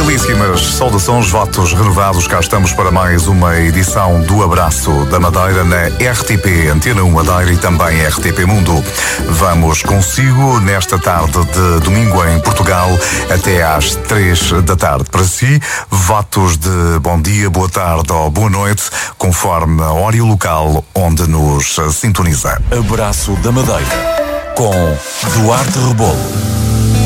Cordialíssimas saudações, votos renovados. Cá estamos para mais uma edição do Abraço da Madeira na RTP Antena 1 Madeira e também RTP Mundo. Vamos consigo nesta tarde de domingo em Portugal até às 3 da tarde. Para si, votos de bom dia, boa tarde ou boa noite, conforme a hora e o local onde nos sintoniza. Abraço da Madeira com Duarte Rebolo.